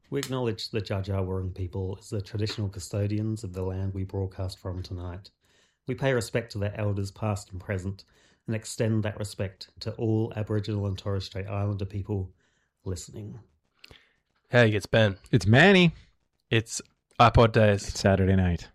We acknowledge the Dja Dja Wurrung people as the traditional custodians of the land we broadcast from tonight. We pay respect to their elders past and present and extend that respect to all Aboriginal and Torres Strait Islander people listening. Hey, it's Ben. It's Manny. It's iPod Days. It's Saturday night.